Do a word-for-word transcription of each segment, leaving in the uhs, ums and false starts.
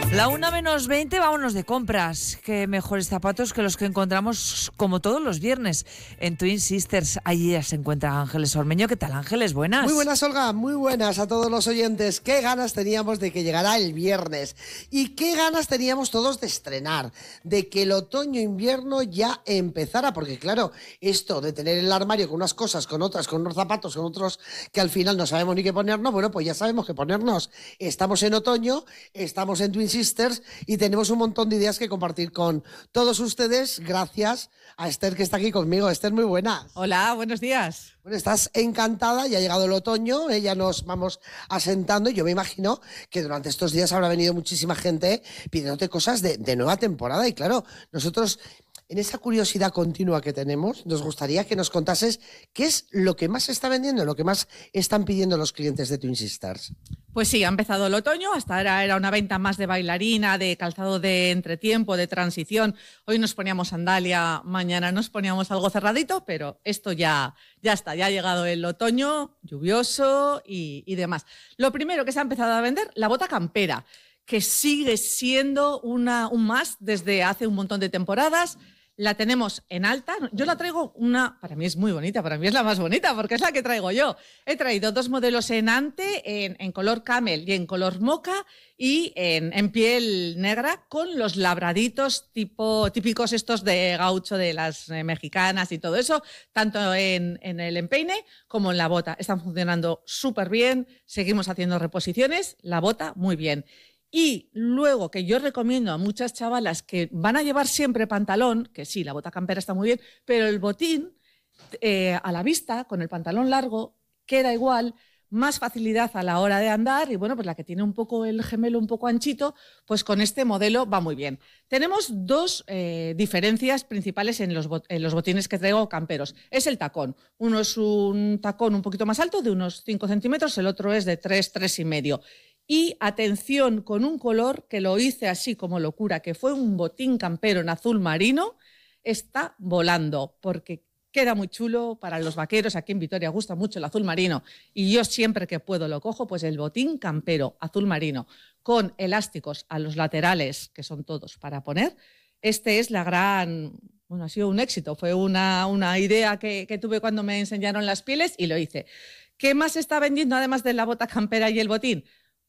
La una menos veinte, vámonos de compras. Qué mejores zapatos que los que encontramos como todos los viernes en Twin Sisters. Allí ya se encuentra Ángeles Ormeño. ¿Qué tal, Ángeles? Buenas. Muy buenas, Olga. Muy buenas a todos los oyentes. Qué ganas teníamos de que llegara el viernes. Y qué ganas teníamos todos de estrenar. De que el otoño-invierno ya empezara. Porque claro, esto de tener el armario con unas cosas, con otras, con unos zapatos, con otros que al final no sabemos ni qué ponernos, bueno, pues ya sabemos qué ponernos. Estamos en otoño, estamos en Twin Sisters y tenemos un montón de ideas que compartir con todos ustedes, gracias a Esther, que está aquí conmigo. Esther, muy buena. Hola, buenos días. Bueno, estás encantada, ya ha llegado el otoño, ¿eh? Ya nos vamos asentando y yo me imagino que durante estos días habrá venido muchísima gente pidiéndote cosas de, de nueva temporada y claro, nosotros en esa curiosidad continua que tenemos, nos gustaría que nos contases qué es lo que más se está vendiendo, lo que más están pidiendo los clientes de Twin Sisters. Pues sí, ha empezado el otoño, hasta ahora era una venta más de bailarina, de calzado de entretiempo, de transición. Hoy nos poníamos sandalia, mañana nos poníamos algo cerradito, pero esto ya, ya está, ya ha llegado el otoño lluvioso y, y demás. Lo primero que se ha empezado a vender, la bota campera, que sigue siendo una, un más desde hace un montón de temporadas. La tenemos en alta. Yo la traigo una, para mí es muy bonita, para mí es la más bonita porque es la que traigo yo. He traído dos modelos en ante, en, en color camel y en color moca y en, en piel negra con los labraditos tipo, típicos estos de gaucho de las eh, mexicanas y todo eso, tanto en, en el empeine como en la bota. Están funcionando súper bien, seguimos haciendo reposiciones, la bota muy bien. Y luego, que yo recomiendo a muchas chavalas que van a llevar siempre pantalón, que sí, la bota campera está muy bien, pero el botín eh, a la vista, con el pantalón largo, queda igual, más facilidad a la hora de andar y bueno, pues la que tiene un poco el gemelo un poco anchito, pues con este modelo va muy bien. Tenemos dos eh, diferencias principales en los, en los botines que traigo camperos. Es el tacón. Uno es un tacón un poquito más alto, de unos cinco centímetros, el otro es de tres, tres y medio. Y atención con un color que lo hice así como locura, que fue un botín campero en azul marino, está volando, porque queda muy chulo para los vaqueros. Aquí en Vitoria gusta mucho el azul marino y yo siempre que puedo lo cojo, pues el botín campero azul marino con elásticos a los laterales, que son todos para poner. Este es la gran... Bueno, ha sido un éxito, fue una, una idea que, que tuve cuando me enseñaron las pieles y lo hice. ¿Qué más se está vendiendo además de la bota campera y el botín?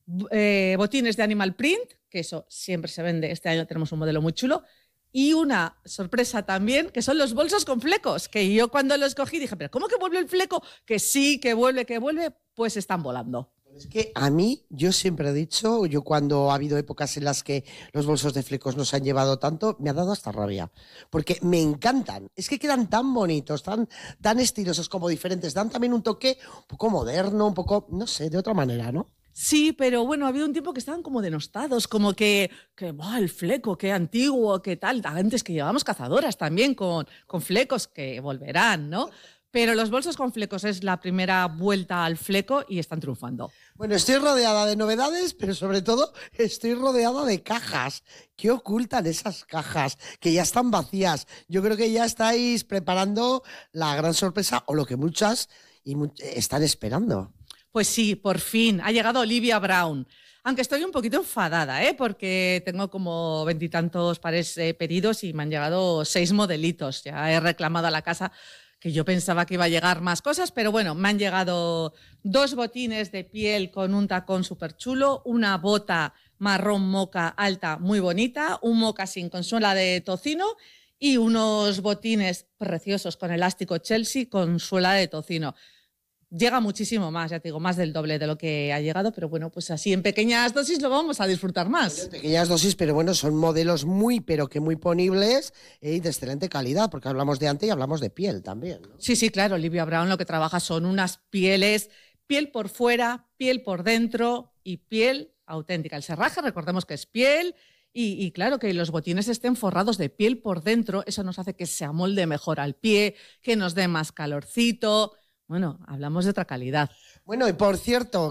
Eh, botines de animal print, que eso siempre se vende. Este año tenemos un modelo muy chulo. Y una sorpresa también, que son los bolsos con flecos, que yo cuando los cogí dije, ¿pero cómo que vuelve el fleco? Que sí, que vuelve, que vuelve, pues están volando. Es que a mí, yo siempre he dicho, yo cuando ha habido épocas en las que los bolsos de flecos nos han llevado tanto, me ha dado hasta rabia, porque me encantan, es que quedan tan bonitos, tan, tan estilosos como diferentes, dan también un toque un poco moderno, un poco, no sé, de otra manera, ¿no? Sí, pero bueno, ha habido un tiempo que estaban como denostados, como que, que oh, el fleco, qué antiguo, qué tal. Antes que llevábamos cazadoras también con, con flecos que volverán, ¿no? Pero los bolsos con flecos es la primera vuelta al fleco y están triunfando. Bueno, estoy rodeada de novedades, pero sobre todo estoy rodeada de cajas. ¿Qué ocultan esas cajas? Que ya están vacías. Yo creo que ya estáis preparando la gran sorpresa o lo que muchas y much- están esperando. Pues sí, por fin, ha llegado Olivia Brown. Aunque estoy un poquito enfadada, ¿eh? Porque tengo como veintitantos pares eh, pedidos y me han llegado seis modelitos. Ya he reclamado a la casa que yo pensaba que iba a llegar más cosas, pero bueno, me han llegado dos botines de piel con un tacón súper chulo, una bota marrón moca alta muy bonita, un mocasín con suela de tocino y unos botines preciosos con elástico Chelsea con suela de tocino. Llega muchísimo más, ya te digo, más del doble de lo que ha llegado, pero bueno, pues así en pequeñas dosis lo vamos a disfrutar más. En pequeñas dosis, pero bueno, son modelos muy, pero que muy ponibles y de excelente calidad, porque hablamos de ante y hablamos de piel también, ¿no? Sí, sí, claro, Olivia Brown lo que trabaja son unas pieles, piel por fuera, piel por dentro y piel auténtica. El serraje, recordemos que es piel y, y claro, que los botines estén forrados de piel por dentro, eso nos hace que se amolde mejor al pie, que nos dé más calorcito. Bueno, hablamos de otra calidad. Bueno, y por cierto,